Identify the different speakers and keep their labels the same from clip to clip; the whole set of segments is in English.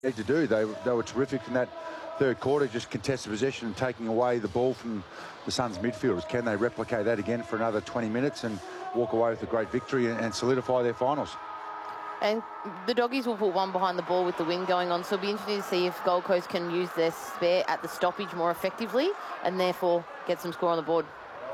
Speaker 1: They to do. They were terrific in that third quarter, just contested possession and taking away the ball from the Suns midfielders. Can they replicate that again for another 20 minutes and walk away with a great victory and solidify their finals?
Speaker 2: And the Doggies will put one behind the ball with the wind going on, so it'll be interesting to see if Gold Coast can use their spare at the stoppage more effectively and therefore get some score on the board.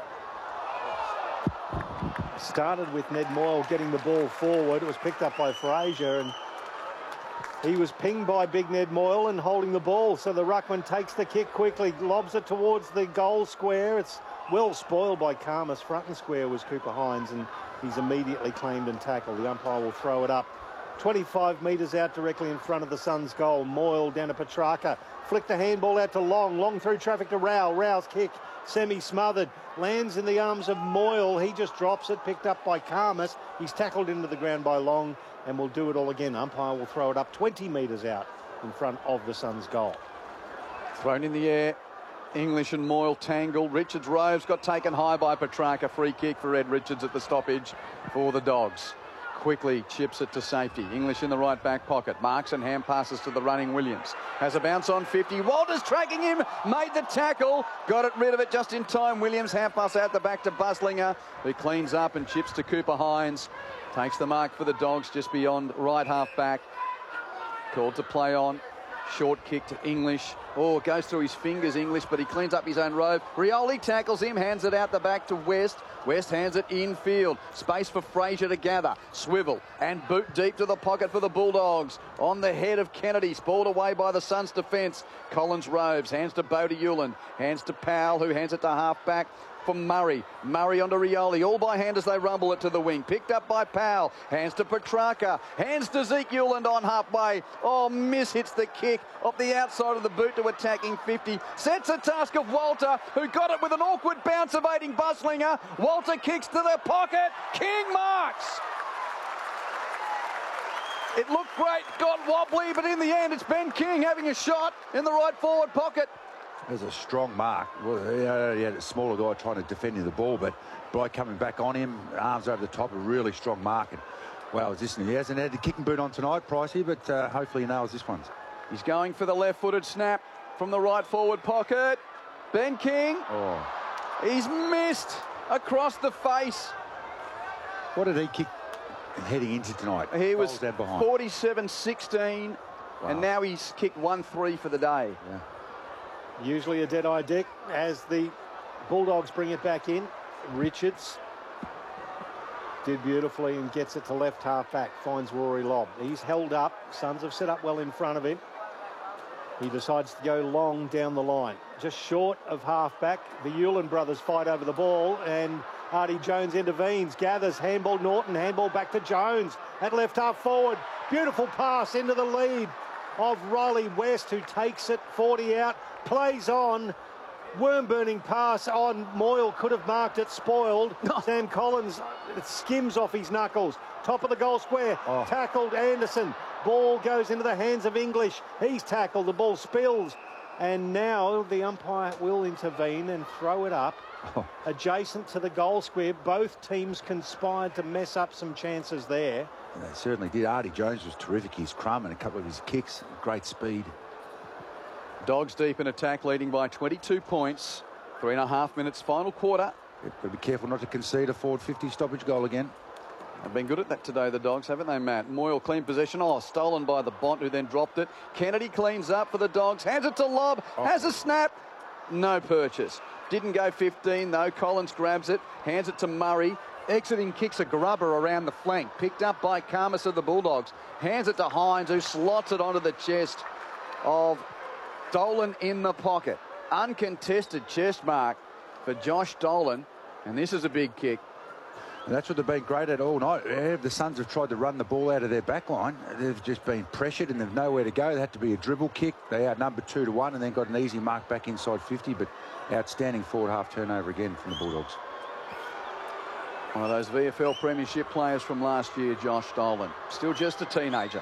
Speaker 3: Started with Ned Moyle getting the ball forward. It was picked up by Fraser, and he was pinged by big Ned Moyle and holding the ball. So the ruckman takes the kick quickly, lobs it towards the goal square. It's well spoiled by Karmas. Front and square was Cooper Hines, and he's immediately claimed and tackled. The umpire will throw it up 25 metres out directly in front of the Suns' goal. Moyle down to Petrarca. Flicked the handball out to Long. Long through traffic to Rao. Rao's kick semi-smothered. Lands in the arms of Moyle. He just drops it. Picked up by Karmas. He's tackled into the ground by Long and will do it all again. Umpire will throw it up 20 metres out in front of the Suns' goal.
Speaker 4: Thrown in the air. English and Moyle tangled. Richards Roves got taken high by Petrarca. Free kick for Ed Richards at the stoppage for the Dogs. Quickly chips it to safety. English in the right back pocket. Marks and hand passes to the running Williams. Has a bounce on 50. Walters tracking him. Made the tackle. Got it rid of it just in time. Williams half pass out the back to Buslinger, who cleans up and chips to Cooper Hines. Takes the mark for the Dogs just beyond right half back. Called to play on. Short kick to English. Oh, it goes through his fingers, English, but he cleans up his own robe. Rioli tackles him, hands it out the back to West. West hands it infield. Space for Fraser to gather. Swivel and boot deep to the pocket for the Bulldogs. On the head of Kennedy. Spoiled away by the Suns' defence. Collins Robes. Hands to Bodie Uland. Hands to Powell, who hands it to half-back for Murray. Murray onto Rioli. All by hand as they rumble it to the wing. Picked up by Powell. Hands to Petrarca. Hands to Zeke Uland on halfway. Oh, miss hits the kick off the outside of the boot to attacking 50. Sets a task of Walter, who got it with an awkward bounce evading Buslinger. Walter kicks to the pocket. King marks. It looked great, got wobbly, but in the end it's Ben King having a shot in the right forward pocket.
Speaker 1: There's a strong mark. Well, he had a smaller guy trying to defend him the ball, but Bright coming back on him, arms over the top, a really strong mark. And, well, he hasn't had the kicking boot on tonight, Pricey, but hopefully he nails this one.
Speaker 4: He's going for the left-footed snap from the right forward pocket. Ben King.
Speaker 1: Oh.
Speaker 4: He's missed across the face.
Speaker 1: What did he kick heading into tonight?
Speaker 4: He was
Speaker 1: 47-16,
Speaker 4: wow. And now he's kicked 1-3 for the day.
Speaker 1: Yeah.
Speaker 3: Usually a dead-eye Dick as the Bulldogs bring it back in. Richards did beautifully and gets it to left half-back. Finds Rory Lobb. He's held up. Suns have set up well in front of him. He decides to go long down the line. Just short of half-back. The Uland brothers fight over the ball and Artie Jones intervenes. Gathers. Handball Norton. Handball back to Jones at left half forward. Beautiful pass into the lead of Riley West, who takes it 40 out. Plays on. Worm-burning pass on Moyle. Could have marked it. Spoiled. Sam Collins, it skims off his knuckles. Top of the goal square.
Speaker 1: Oh.
Speaker 3: Tackled Anderson. Ball goes into the hands of English. He's tackled. The ball spills. And now the umpire will intervene and throw it up adjacent to the goal square. Both teams conspired to mess up some chances there.
Speaker 1: They certainly did. Artie Jones was terrific. His crumb and a couple of his kicks. Great speed.
Speaker 4: Dogs deep in attack, leading by 22 points. 3.5 minutes, final quarter.
Speaker 1: But be careful not to concede a forward 50 stoppage goal again.
Speaker 4: They've been good at that today, the Dogs, haven't they, Matt? Moyle clean possession. Oh, stolen by the Bont, who then dropped it. Kennedy cleans up for the Dogs. Hands it to Lobb. Has a snap. No purchase. Didn't go 15, though. Collins grabs it. Hands it to Murray. Exiting kicks a grubber around the flank. Picked up by Karmas of the Bulldogs. Hands it to Hines, who slots it onto the chest of Dolan in the pocket. Uncontested chest mark for Josh Dolan. And this is a big kick.
Speaker 1: And that's what they've been great at all night. The Suns have tried to run the ball out of their back line. They've just been pressured and they've nowhere to go. They had to be a dribble kick. They outnumbered 2-1 and then got an easy mark back inside 50. But outstanding forward half turnover again from the Bulldogs.
Speaker 4: One of those VFL Premiership players from last year, Josh Dolan. Still just a teenager.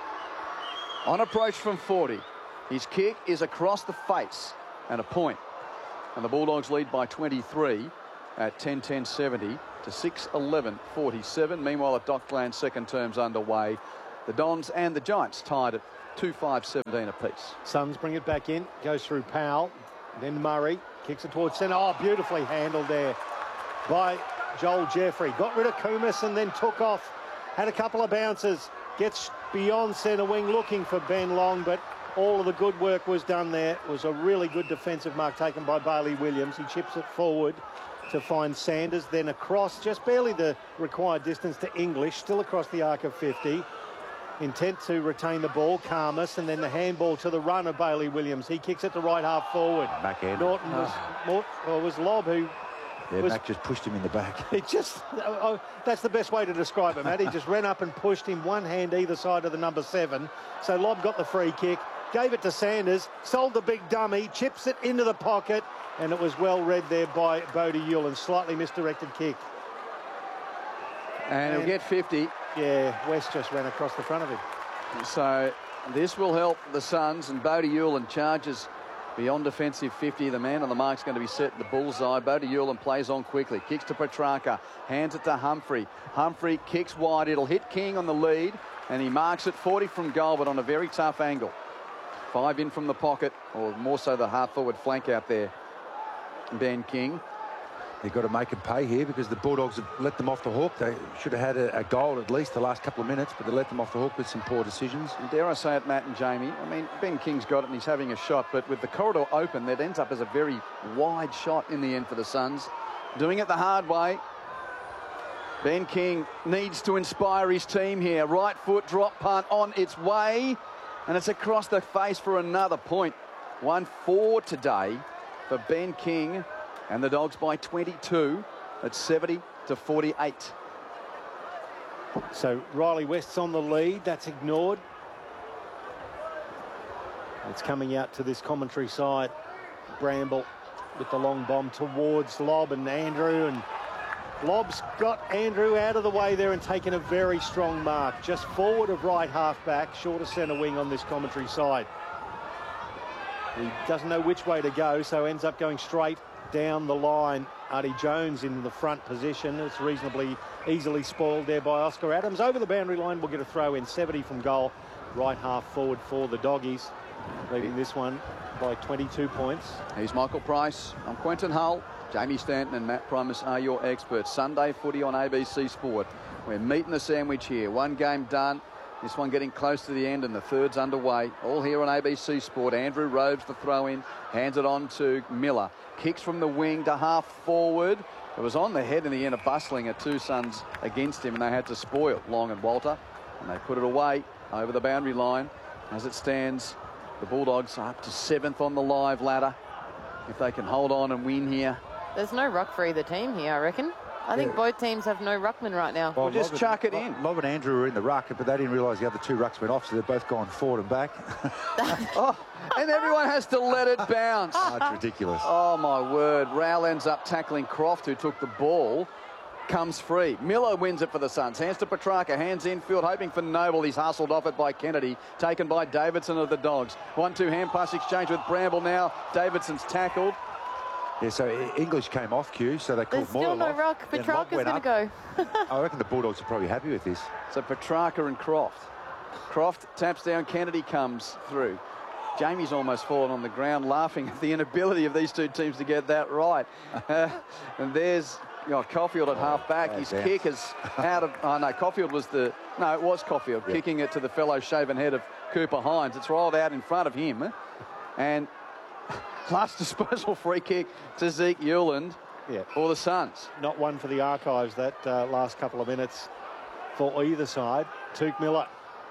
Speaker 4: On approach from 40. His kick is across the face and a point. And the Bulldogs lead by 23 at 10-10-70 to 6-11-47. Meanwhile, at Dockland, second term's underway. The Dons and the Giants tied at 2-5-17 apiece.
Speaker 3: Suns bring it back in, goes through Powell, then Murray, kicks it towards centre. Oh, beautifully handled there by Joel Jeffrey. Got rid of Kumis and then took off. Had a couple of bounces. Gets beyond centre wing looking for Ben Long, but all of the good work was done there. It was a really good defensive mark taken by Bailey Williams. He chips it forward to find Sanders, then across, just barely the required distance to English, still across the arc of 50. Intent to retain the ball, Karmas, and then the handball to the run of Bailey Williams. He kicks it to right half forward.
Speaker 1: Back end.
Speaker 3: Norton was Lobb who...
Speaker 1: Yeah, Mac just pushed him in the back.
Speaker 3: It just, that's the best way to describe it, Matt. He just ran up and pushed him, one hand either side of the number 7. So Lobb got the free kick, gave it to Sanders, sold the big dummy, chips it into the pocket, and it was well read there by Bodie Yulin. Slightly misdirected kick.
Speaker 4: And he'll get 50.
Speaker 3: Yeah, West just ran across the front of him.
Speaker 4: So this will help the Suns, and Bodie Yulin charges beyond defensive 50. The man on the mark's going to be set the bullseye. Bodie Yulin plays on quickly. Kicks to Petrarca. Hands it to Humphrey. Humphrey kicks wide. It'll hit King on the lead. And he marks it 40 from goal, but on a very tough angle. 5 in from the pocket, or more so the half-forward flank out there. Ben King.
Speaker 1: They've got to make it pay here because the Bulldogs have let them off the hook. They should have had a goal at least the last couple of minutes, but they let them off the hook with some poor decisions.
Speaker 4: And dare I say it, Matt and Jamie, I mean, Ben King's got it and he's having a shot, but with the corridor open, that ends up as a very wide shot in the end for the Suns. Doing it the hard way. Ben King needs to inspire his team here. Right foot drop punt on its way, and it's across the face for another point. 1-4 today for Ben King. And the Dogs by 22 at 70-48.
Speaker 3: So Riley West's on the lead. That's ignored. It's coming out to this commentary side. Bramble with the long bomb towards Lobb and Andrew. And Lobb's got Andrew out of the way there and taken a very strong mark. Just forward of right half back, short of centre wing on this commentary side. He doesn't know which way to go, so ends up going straight down the line. Artie Jones in the front position. It's reasonably easily spoiled there by Oscar Adams. Over the boundary line, we'll get a throw in. 70 from goal. Right half forward for the Doggies. Leading this one by 22 points.
Speaker 4: He's Michael Price. I'm Quentin Hull. Jamie Stanton and Matt Primus are your experts. Sunday footy on ABC Sport. We're meeting the sandwich here. One game done. This one getting close to the end and the third's underway. All here on ABC Sport. Andrew Robes the throw in. Hands it on to Miller. Kicks from the wing to half forward. It was on the head in the end of Bustling at 2 Suns against him, and they had to spoil Long and Walter, and they put it away over the boundary line. As it stands, the Bulldogs are up to 7th on the live ladder. If they can hold on and win here.
Speaker 2: There's no ruck for either team here, I reckon. I think both teams have no ruckman right now.
Speaker 4: Well, just chuck it in.
Speaker 1: Lobb and Andrew were in the ruck, but they didn't realise the other 2 rucks went off, so they've both gone forward and back.
Speaker 4: Oh, and everyone has to let it bounce.
Speaker 1: Oh, it's ridiculous.
Speaker 4: Oh, my word. Rowell ends up tackling Croft, who took the ball. Comes free. Miller wins it for the Suns. Hands to Petrarca. Hands infield, hoping for Noble. He's hustled off it by Kennedy. Taken by Davidson of the Dogs. 1-2 hand pass exchange with Bramble now. Davidson's tackled.
Speaker 1: Yeah, so English came off cue, so they called
Speaker 2: There's still
Speaker 1: Moyle
Speaker 2: no
Speaker 1: off.
Speaker 2: ruck. Petrarca's going to go.
Speaker 1: I reckon the Bulldogs are probably happy with this.
Speaker 4: So Petrarca and Croft. Croft taps down. Kennedy comes through. Jamie's almost fallen on the ground laughing at the inability of these 2 teams to get that right. And there's Caulfield at half back. His kick is out of... Oh, no, Caulfield was the... No, it was Caulfield kicking it to the fellow shaven head of Cooper Hines. It's rolled out in front of him. And last disposal free kick to Zeke Yuland for the Suns.
Speaker 3: Not one for the archives that last couple of minutes for either side. Tuke Miller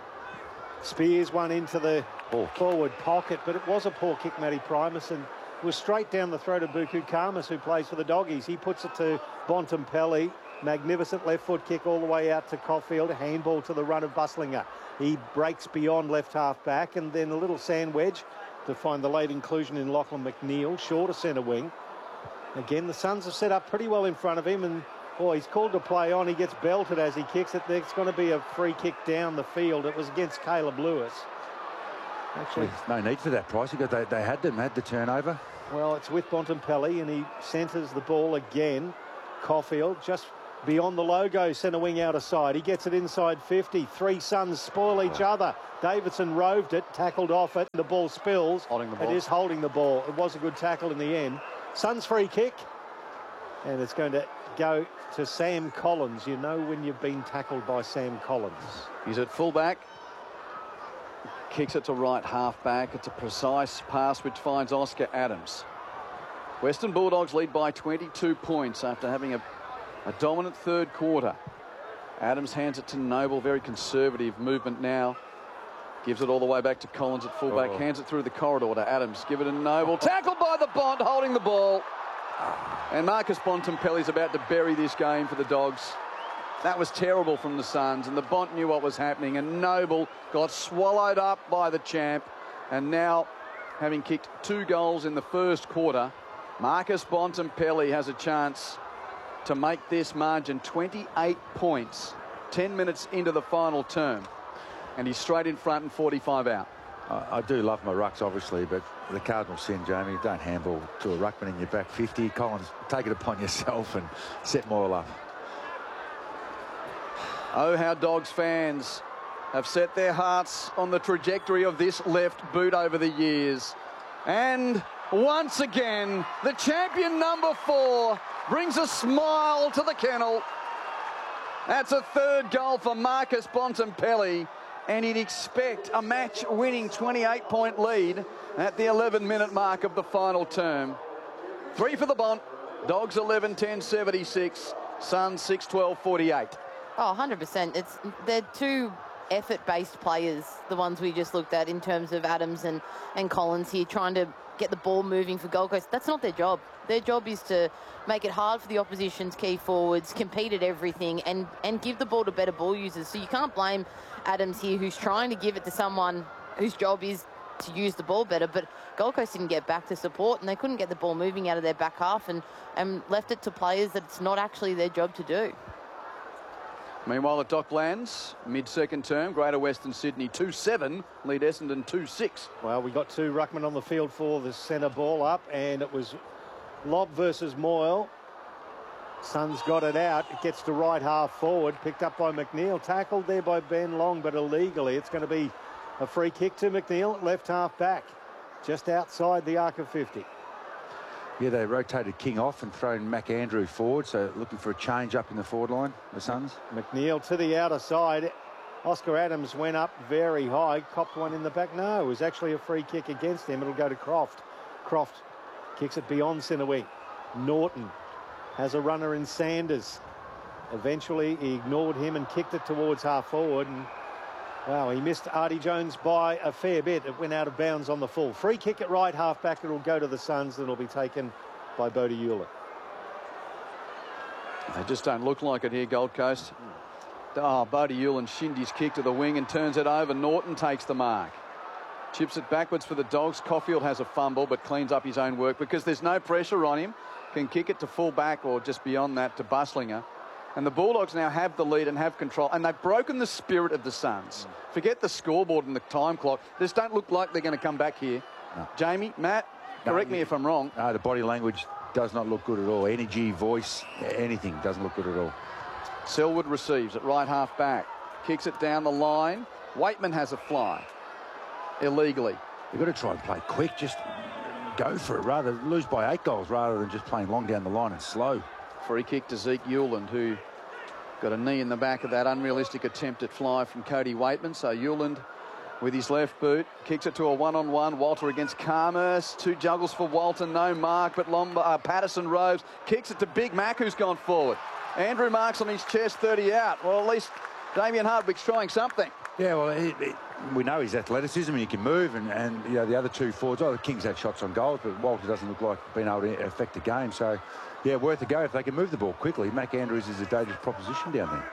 Speaker 3: spears one into the forward pocket, but it was a poor kick, Matty Primus, and was straight down the throat of Buku Karmas, who plays for the Doggies. He puts it to Bontempelli. Magnificent left foot kick all the way out to Caulfield. Handball to the run of Buslinger. He breaks beyond left half back, and then a little sand wedge to find the late inclusion in Lachlan McNeil, short of centre wing. Again, the Suns have set up pretty well in front of him, and he's called to play on. He gets belted as he kicks it. There's going to be a free kick down the field. It was against Caleb Lewis. Actually,
Speaker 1: there's no need for that, Price. They had the turnover.
Speaker 3: Well, it's with Bontempelli, and he centres the ball again. Caulfield just beyond the logo, centre wing out of side. He gets it inside 50. Three Suns spoil each other. Davidson roved it, tackled off it. The ball spills.
Speaker 4: Holding the ball.
Speaker 3: It is holding the ball. It was a good tackle in the end. Suns free kick. And it's going to go to Sam Collins. You know when you've been tackled by Sam Collins.
Speaker 4: He's at fullback. Kicks it to right half-back. It's a precise pass which finds Oscar Adams. Western Bulldogs lead by 22 points after having a dominant third quarter. Adams hands it to Noble. Very conservative movement now. Gives it all the way back to Collins at fullback. Hands it through the corridor to Adams. Give it to Noble. Tackled by the Bont, holding the ball. And Marcus Bontempelli's about to bury this game for the Dogs. That was terrible from the Suns, and the Bont knew what was happening, and Noble got swallowed up by the champ. And now, having kicked 2 goals in the first quarter, Marcus Bontempelli has a chance to make this margin 28 points, 10 minutes into the final term. And he's straight in front and 45 out.
Speaker 1: I do love my rucks, obviously, but the cardinal sin, Jamie, don't handball to a ruckman in your back 50. Collins, take it upon yourself and set Moyle up.
Speaker 4: Oh, how Dogs fans have set their hearts on the trajectory of this left boot over the years. And once again, the champion number 4 brings a smile to the kennel. That's a 3rd goal for Marcus Bontempelli, and he'd expect a match-winning 28-point lead at the 11-minute mark of the final term. 3 for the Bont. Dogs 11-10-76. Suns 6-12-48.
Speaker 2: Oh, 100%. They're 2 effort-based players, the ones we just looked at in terms of Adams and Collins here, trying to get the ball moving for Gold Coast. That's not their job. Their job is to make it hard for the opposition's key forwards, compete at everything, and give the ball to better ball users. So you can't blame Adams here, who's trying to give it to someone whose job is to use the ball better. But Gold Coast didn't get back to support, and they couldn't get the ball moving out of their back half, and left it to players that it's not actually their job to do.
Speaker 4: Meanwhile, at Docklands, mid-second term, Greater Western Sydney 2-7, lead Essendon 2-6.
Speaker 3: Well, we got 2 ruckmen on the field for the centre ball up, and it was Lobb versus Moyle. Suns got it out. It gets to right half forward, picked up by McNeil. Tackled there by Ben Long, but illegally. It's going to be a free kick to McNeil at left half back, just outside the arc of 50.
Speaker 1: Yeah, they rotated King off and thrown Mac Andrew forward, so looking for a change up in the forward line, the Suns.
Speaker 3: McNeil to the outer side. Oscar Adams went up very high, copped one in the back. No, it was actually a free kick against him. It'll go to Croft. Croft kicks it beyond centre wing. Norton has a runner in Sanders. Eventually, he ignored him and kicked it towards half forward. And, wow, he missed Artie Jones by a fair bit. It went out of bounds on the full. Free kick at right half back. It'll go to the Suns, and it'll be taken by Bodie Hewlett.
Speaker 4: They just don't look like it here, Gold Coast. Oh, Bodie Hewlett shinned his kick to the wing and turns it over. Norton takes the mark. Chips it backwards for the Dogs. Caulfield has a fumble but cleans up his own work because there's no pressure on him. Can kick it to full back or just beyond that to Buslinger. And the Bulldogs now have the lead and have control. And they've broken the spirit of the Suns. Forget the scoreboard and the time clock. They just don't look like they're going to come back here. No. Jamie, Matt, correct me if I'm wrong.
Speaker 1: The body language does not look good at all. Energy, voice, anything doesn't look good at all.
Speaker 4: Selwood receives at right half back. Kicks it down the line. Waitman has a fly. Illegally.
Speaker 1: You've got to try and play quick. Just go for it. Lose by 8 goals rather than just playing long down the line and slow.
Speaker 4: Free kick to Zeke Hewland, who got a knee in the back of that unrealistic attempt at fly from Cody Waitman. So Hewland with his left boot kicks it to a one-on-one. Walter against Karmas. 2 juggles for Walter, no mark, but Patterson roves. Kicks it to Big Mac, who's gone forward. Andrew marks on his chest, 30 out. Well, at least Damien Hardwick's trying something.
Speaker 1: Yeah, well, we know his athleticism and he can move, and you know, the other 2 forwards, the Kings had shots on goals, but Walter doesn't look like being able to affect the game. So, yeah, worth a go if they can move the ball quickly. Mac Andrews is a dangerous proposition down there.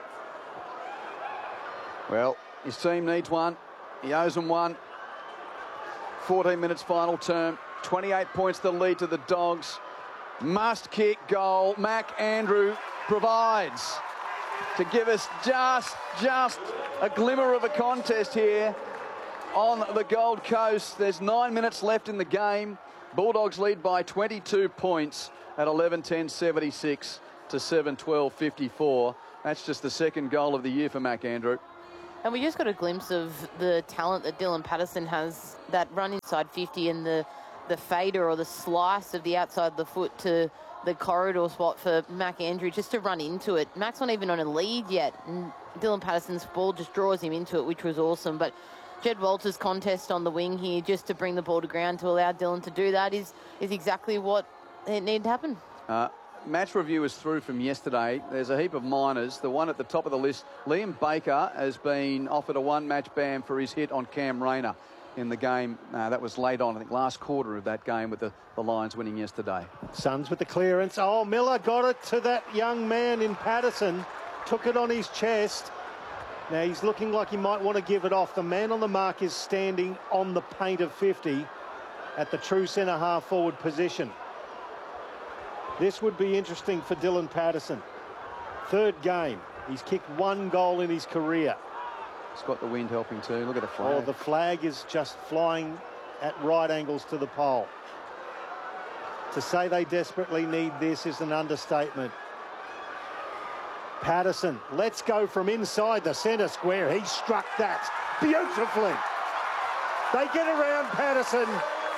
Speaker 4: Well, his team needs one. He owes them one. 14 minutes final term. 28 points the lead to the Dogs. Must kick goal. Mac Andrew provides to give us just a glimmer of a contest here on the Gold Coast. There's 9 minutes left in the game. Bulldogs lead by 22 points at 11-10-76. to 7-12-54. That's just the second goal of the year for Mac Andrew.
Speaker 2: And we just got a glimpse of the talent that Dylan Patterson has, that run inside 50 and the fader or the slice of the outside of the foot to the corridor spot for Mac Andrew, just to run into it. Mac's not even on a lead yet, and Dylan Patterson's ball just draws him into it, which was awesome. But Jed Walters' contest on the wing here, just to bring the ball to ground to allow Dylan to do that, is exactly what it needed to happen.
Speaker 4: Match review is through from yesterday. There's a heap of minors. The one at the top of the list, Liam Baker, has been offered a one-match ban for his hit on Cam Rayner in the game that was late on, I think, last quarter of that game, with the Lions winning yesterday.
Speaker 3: Suns with the clearance. Oh, Miller got it to that young man in Patterson. Took it on his chest. Now he's looking like he might want to give it off. The man on the mark is standing on the paint of 50 at the true centre half forward position. This would be interesting for Dylan Patterson. Third game. He's kicked one goal in his career.
Speaker 4: It's got the wind helping too. Look at the flag.
Speaker 3: Oh, the flag is just flying at right angles to the pole. To say they desperately need this is an understatement. Patterson, let's go from inside the centre square. He struck that beautifully. They get around Patterson.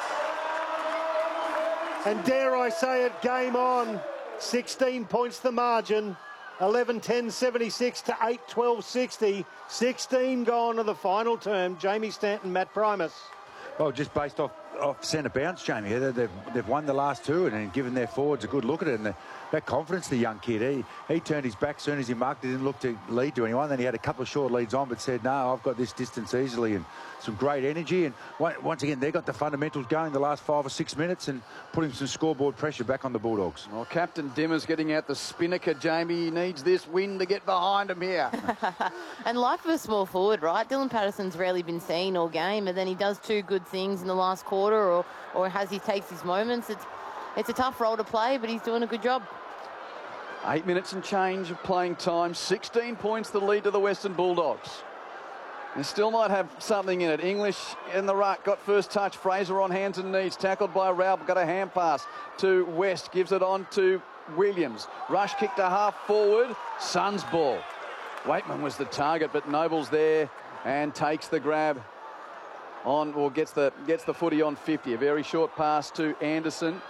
Speaker 3: And dare I say it, game on. 16 points the margin. 11-10-76 to 8-12-60. 16 gone to the final term. Jamie Stanton, Matt Primus.
Speaker 1: Well, just based off centre bounce, Jamie. They've won the last two and given their forwards a good look at it. And that confidence, the young kid, he turned his back as soon as he marked it, didn't look to lead to anyone. Then he had a couple of short leads on, but said, no, I've got this distance easily, and some great energy. And once again, they got the fundamentals going the last 5 or 6 minutes and putting some scoreboard pressure back on the Bulldogs.
Speaker 4: Well, Captain Dimmer's getting out the spinnaker, Jamie. He needs this win to get behind him here.
Speaker 2: And life of a small forward, right? Dylan Patterson's rarely been seen all game, and then he does two good things in the last quarter, or he takes his moments. It's a tough role to play, but he's doing a good job.
Speaker 4: 8 minutes and change of playing time. 16 points the lead to the Western Bulldogs. They still might have something in it. English in the ruck, got first touch. Fraser on hands and knees, tackled by Ralph, got a hand pass to West, gives it on to Williams. Rush kick to half forward, Suns ball. Waitman was the target, but Noble's there and takes the grab on, or gets the footy on 50. A very short pass to Anderson.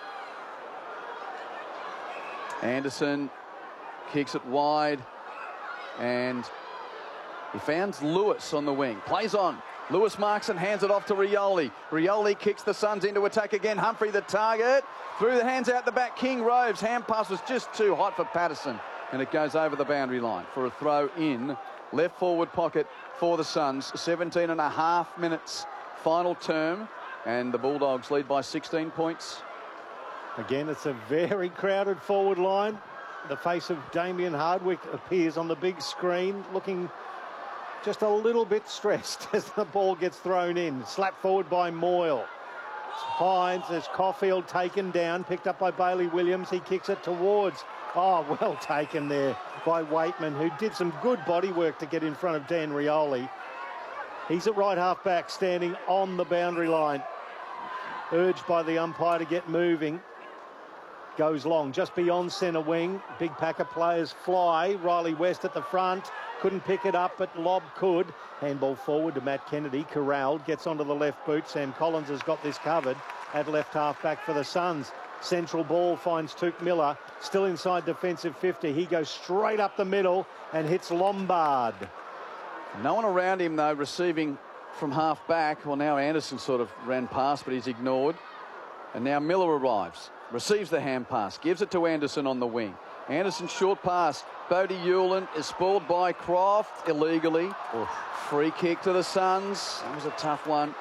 Speaker 4: Anderson kicks it wide, and he finds Lewis on the wing. Plays on. Lewis marks and hands it off to Rioli. Rioli kicks the Suns into attack again. Humphrey the target. Through the hands out the back. King Roves. Hand pass was just too hot for Patterson, and it goes over the boundary line for a throw in. Left forward pocket for the Suns. 17 and a half minutes final term, and the Bulldogs lead by 16 points.
Speaker 3: Again, it's a very crowded forward line. The face of Damien Hardwick appears on the big screen, looking just a little bit stressed as the ball gets thrown in. Slapped forward by Moyle. Hines, there's Caulfield taken down, picked up by Bailey Williams. He kicks it towards. Oh, well taken there by Waitman, who did some good body work to get in front of Dan Rioli. He's at right half back, standing on the boundary line. Urged by the umpire to get moving. Goes long, just beyond centre wing. Big pack of players fly. Riley West at the front. Couldn't pick it up, but Lobb could. Handball forward to Matt Kennedy. Corralled, gets onto the left boot. Sam Collins has got this covered at left half back for the Suns. Central ball finds Tuke Miller. Still inside defensive 50. He goes straight up the middle and hits Lombard.
Speaker 4: No one around him, though, receiving from half back. Well, now Anderson sort of ran past, but he's ignored. And now Miller arrives. Receives the hand pass, gives it to Anderson on the wing. Anderson short pass. Bodie Hewlin is spoiled by Croft illegally.
Speaker 1: Oof.
Speaker 4: Free kick to the Suns. That was a tough one.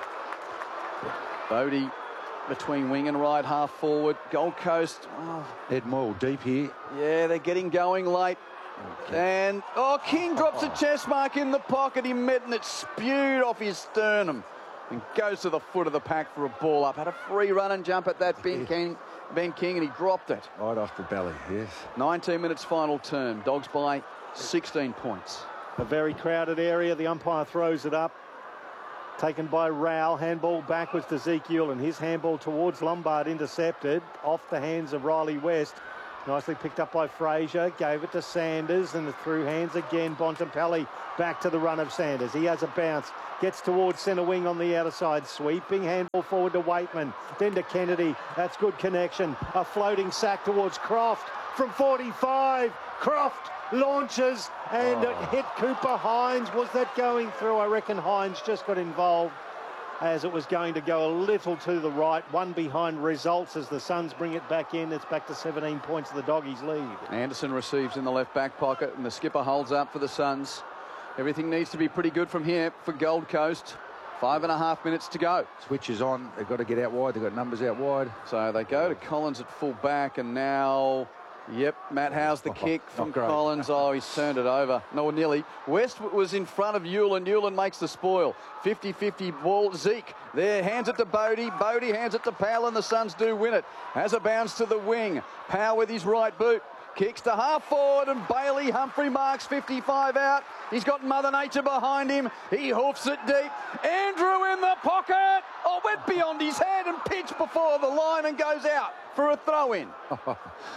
Speaker 4: Bodie between wing and right half forward. Gold Coast. Oh.
Speaker 1: Ed Moyle deep here.
Speaker 4: Yeah, they're getting going late. Okay. And, King drops a chest mark in the pocket. He met and it spewed off his sternum and goes to the foot of the pack for a ball up. Had a free run and jump at that Ben King, and he dropped it.
Speaker 1: Right off the belly, yes.
Speaker 4: 19 minutes final term. Dogs by 16 points.
Speaker 3: A very crowded area. The umpire throws it up. Taken by Rowell. Handball backwards to Zeke Hewlin. His handball towards Lombard intercepted. Off the hands of Riley West. Nicely picked up by Fraser, gave it to Sanders, and through hands again. Bontempelli back to the run of Sanders. He has a bounce, gets towards centre wing on the outer side, sweeping handball forward to Waitman, then to Kennedy. That's good connection. A floating sack towards Croft from 45. Croft launches and it hit Cooper Hines. Was that going through? I reckon Hines just got involved as it was going to go a little to the right. One behind results as the Suns bring it back in. It's back to 17 points of the Doggies' lead.
Speaker 4: Anderson receives in the left back pocket and the skipper holds up for the Suns. Everything needs to be pretty good from here for Gold Coast. 5.5 minutes to go.
Speaker 1: Switch is on. They've got to get out wide. They've got numbers out wide.
Speaker 4: So they go to Collins at full back, and now, yep, Matt Howe's the kick from Collins. Oh, he's turned it over. No, nearly. West was in front of Hewlin. Hewlin makes the spoil. 50-50 ball. Zeke there, hands it to Bodie. Bodie hands it to Powell, and the Suns do win it. Has a bounce to the wing. Powell with his right boot. Kicks to half forward, and Bailey Humphrey marks 55 out. He's got Mother Nature behind him. He hoofs it deep. Andrew in the pocket. Oh, went beyond his head and pitched before the line and goes out for a throw-in.
Speaker 1: I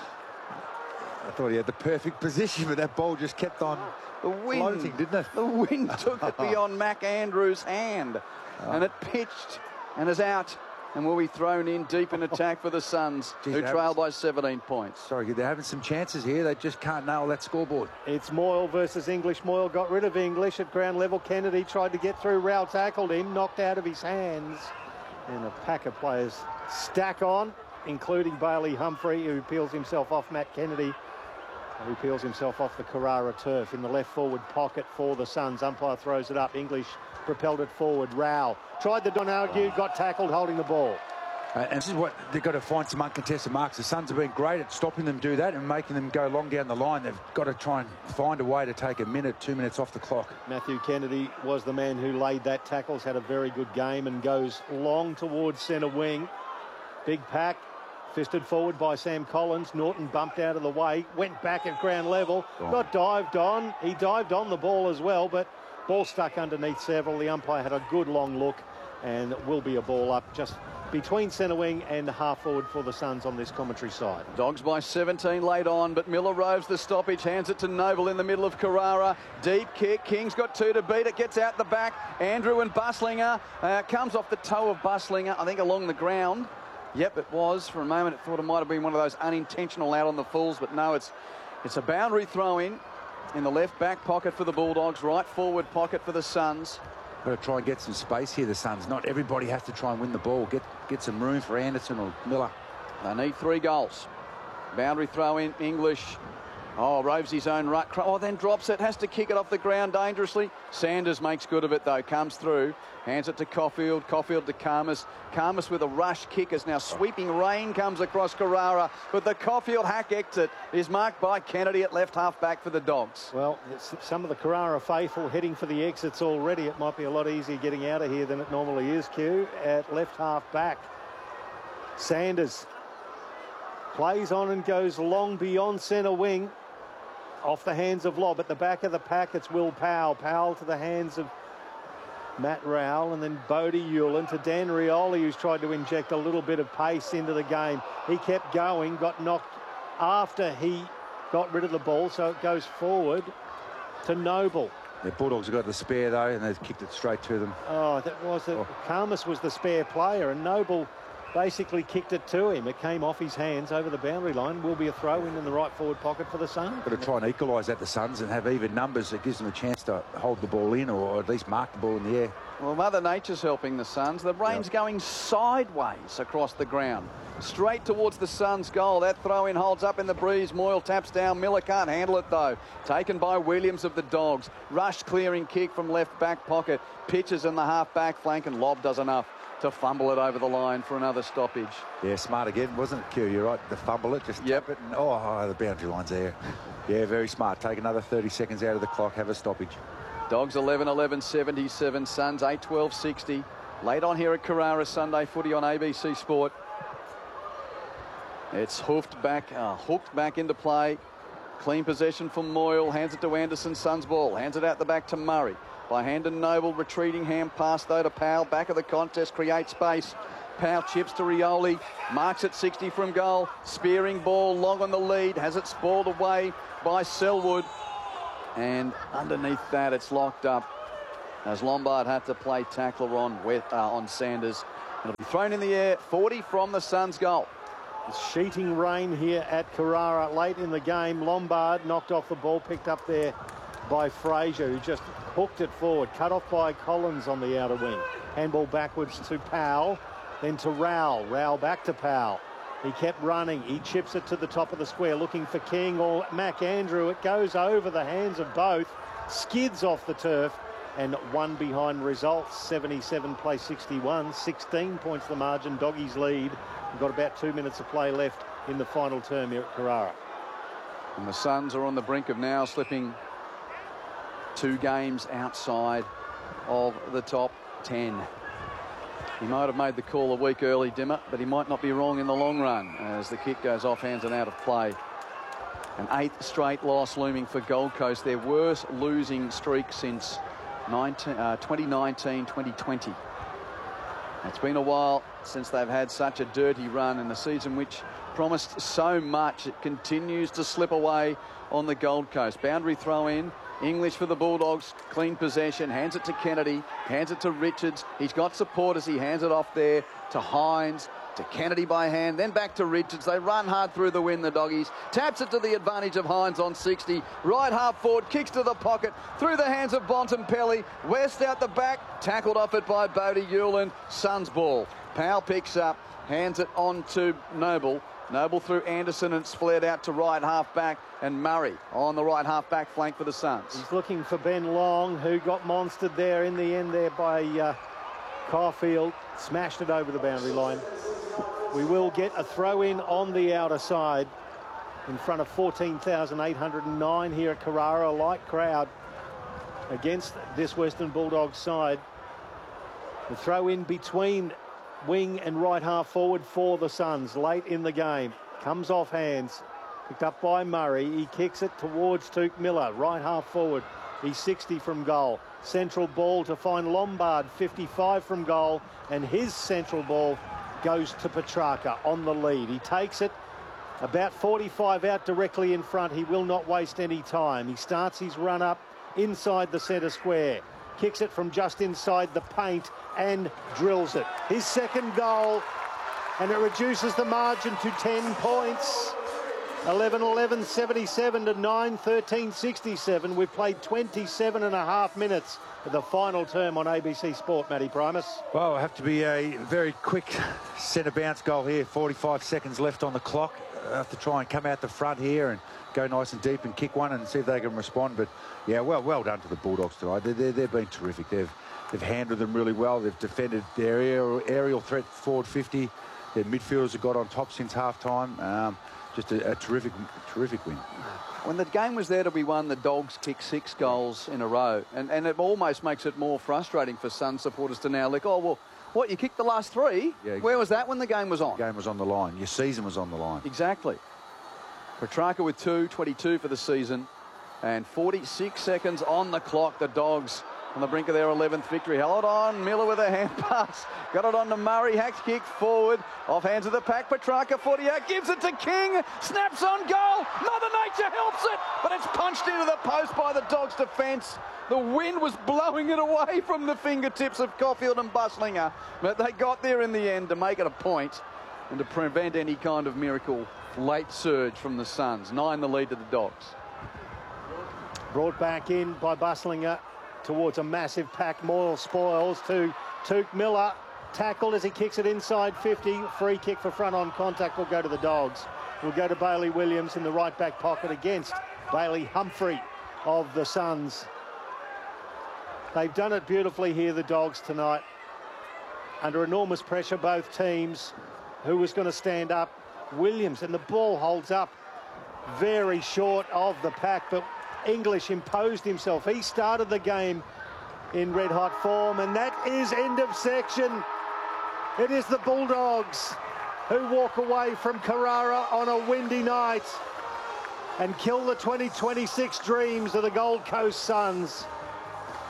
Speaker 1: thought he had the perfect position, but that ball just kept on floating, didn't it?
Speaker 4: The wind took it beyond Mac Andrews' hand, and it pitched and is out and will be thrown in deep in attack for the Suns, who trail by 17 points.
Speaker 1: Sorry, they're having some chances here. They just can't nail that scoreboard.
Speaker 3: It's Moyle versus English. Moyle got rid of English at ground level. Kennedy tried to get through. Rao tackled him, knocked out of his hands. And a pack of players stack on, including Bailey Humphrey, who peels himself off Matt Kennedy, who peels himself off the Carrara turf in the left forward pocket for the Suns. Umpire throws it up. English propelled it forward. Rao tried the Donargue, got tackled holding the ball.
Speaker 1: And this is what they've got to find, some uncontested marks. The Suns have been great at stopping them do that and making them go long down the line. They've got to try and find a way to take a minute, 2 minutes off the clock.
Speaker 3: Matthew Kennedy was the man who laid that tackle. He's had a very good game and goes long towards centre wing. Big pack, fisted forward by Sam Collins. Norton bumped out of the way, went back at ground level, got dived on. He dived on the ball as well, but ball stuck underneath several. The umpire had a good long look, and it will be a ball up just between centre wing and half forward for the Suns on this commentary side.
Speaker 4: Dogs by 17 late on, but Miller roves the stoppage, hands it to Noble in the middle of Carrara. Deep kick, King's got two to beat it, gets out the back. Andrew and Buslinger, comes off the toe of Buslinger, I think along the ground. Yep, it was. For a moment, it thought it might have been one of those unintentional out on the fulls, but no, it's a boundary throw in the left back pocket for the Bulldogs, right forward pocket for the Suns.
Speaker 1: Got to try and get some space here, the Suns. Not everybody has to try and win the ball. Get some room for Anderson or Miller.
Speaker 4: They need 3 goals. Boundary throw in, English. Oh, roves his own ruck. Oh, then drops it. Has to kick it off the ground dangerously. Sanders makes good of it, though. Comes through. Hands it to Caulfield. Caulfield to Karmas. Karmas with a rush kick as now sweeping rain comes across Carrara. But the Caulfield hack exit is marked by Kennedy at left half back for the Dogs.
Speaker 3: Well, some of the Carrara faithful heading for the exits already. It might be a lot easier getting out of here than it normally is, Q. At left half back, Sanders plays on and goes long beyond centre wing. Off the hands of Lobb. At the back of the pack, it's Will Powell. Powell to the hands of Matt Rowell, and then Bodie Hewlin to Dan Rioli, who's tried to inject a little bit of pace into the game. He kept going, got knocked after he got rid of the ball, so it goes forward to Noble.
Speaker 1: The Bulldogs have got the spare, though, and they've kicked it straight to them.
Speaker 3: Oh, that was it. Karmas was the spare player, and Noble basically kicked it to him. It came off his hands over the boundary line. Will be a throw in the right forward pocket for the Suns.
Speaker 1: Got to try and equalise that, the Suns, and have even numbers. It gives them a chance to hold the ball in or at least mark the ball in the air.
Speaker 4: Well, Mother Nature's helping the Suns. The rain's going sideways across the ground, straight towards the Suns' goal. That throw-in holds up in the breeze. Moyle taps down. Miller can't handle it, though. Taken by Williams of the Dogs. Rush clearing kick from left back pocket. Pitches in the half-back flank, and Lobb does enough to fumble it over the line for another stoppage.
Speaker 1: Yeah, smart again, wasn't it, Q? You're right, to fumble it, just tap it, and the boundary line's there. Yeah, very smart. Take another 30 seconds out of the clock, have a stoppage.
Speaker 4: Dogs 11-11, 77. Suns 8-12, 60. Late on here at Carrara, Sunday footy on ABC Sport. It's hooked back into play. Clean possession from Moyle. Hands it to Anderson. Suns ball. Hands it out the back to Murray. By hand and Noble, retreating hand pass though to Powell. Back of the contest, create space. Powell chips to Rioli, marks at 60 from goal, spearing ball, long on the lead, has it spoiled away by Selwood, and underneath that it's locked up as Lombard had to play tackler on Sanders. It'll be thrown in the air, 40 from the Suns' goal.
Speaker 3: It's sheeting rain here at Carrara late in the game. Lombard knocked off the ball, picked up there by Fraser, who just hooked it forward, cut off by Collins on the outer wing. Handball backwards to Powell, then to Rowell. Rowell back to Powell. He kept running. He chips it to the top of the square, looking for King or McAndrew. It goes over the hands of both, skids off the turf, and one behind results. 77 play 61, 16 points the margin. Doggies lead. We've got about 2 minutes of play left in the final term here at Carrara.
Speaker 4: And the Suns are on the brink of now slipping 2 games outside of the top 10. He might have made the call a week early, Dimmer, but he might not be wrong in the long run as the kick goes off hands and out of play. An 8th straight loss looming for Gold Coast, their worst losing streak since 2019-2020. It's been a while since they've had such a dirty run in a season which promised so much. It continues to slip away on the Gold Coast. Boundary throw in. English for the Bulldogs. Clean possession. Hands it to Kennedy. Hands it to Richards. He's got support as he hands it off there to Hines. To Kennedy by hand, then back to Richards. They run hard through the wind, the Doggies. Taps it to the advantage of Hines on 60. Right half forward, kicks to the pocket, through the hands of Bontempelli. West out the back, tackled off it by Bodie Hewland. Suns ball. Powell picks up, hands it on to Noble. Noble through Anderson, and it's flared out to right half back, and Murray on the right half back flank for the Suns.
Speaker 3: He's looking for Ben Long, who got monstered there in the end there by Caulfield. Smashed it over the boundary line. We will get a throw-in on the outer side in front of 14,809 here at Carrara. A light crowd against this Western Bulldogs side. The throw-in between wing and right half forward for the Suns late in the game. Comes off hands. Picked up by Murray. He kicks it towards Tuke Miller. Right half forward. He's 60 from goal. Central ball to find Lombard. 55 from goal. And his central ball goes to Petrarca on the lead. He takes it about 45 out directly in front. He will not waste any time. He starts his run up inside the centre square. Kicks it from just inside the paint and drills it. His second goal, and it reduces the margin to 10 points. 11-11, 77 to 9-13, 67. We've played 27 and a half minutes of the final term on ABC Sport, Matty Primus.
Speaker 1: Well, it'll have to be a very quick centre bounce goal here. 45 seconds left on the clock. They'll have to try and come out the front here and go nice and deep and kick one and see if they can respond. But yeah, well done to the Bulldogs tonight. They've been terrific. They've handled them really well. They've defended their aerial threat forward 50. Their midfielders have got on top since half time. Just a terrific win.
Speaker 4: When the game was there to be won, the Dogs kicked 6 goals in a row. And it almost makes it more frustrating for Sun supporters to now look, oh, well, what, you kicked the last 3? Yeah, exactly. Where was that when the game was on?
Speaker 1: The game was on the line. Your season was on the line.
Speaker 4: Exactly. Petrarca with 22 for the season. And 46 seconds on the clock. The Dogs on the brink of their 11th victory. Held on. Miller with a hand pass. Got it on to Murray. Hacks kick forward. Off hands of the pack. Petrarca 48. Gives it to King. Snaps on goal. Mother Nature helps it. But it's punched into the post by the Dogs' defence. The wind was blowing it away from the fingertips of Caulfield and Buslinger. But they got there in the end to make it a point and to prevent any kind of miracle late surge from the Suns. 9 the lead to the Dogs.
Speaker 3: Brought back in by Buslinger towards a massive pack. Moyle spoils to Tuke Miller. Tackled as he kicks it inside 50. Free kick for front on contact will go to the Dogs. Will go to Bailey Williams in the right back pocket against Bailey Humphrey of the Suns. They've done it beautifully here, the Dogs, tonight. Under enormous pressure, both teams. Who was going to stand up? Williams, and the ball holds up very short of the pack, but English imposed himself. He started the game in red-hot form, and that is end of section. It is the Bulldogs who walk away from Carrara on a windy night and kill the 2026 dreams of the Gold Coast Suns.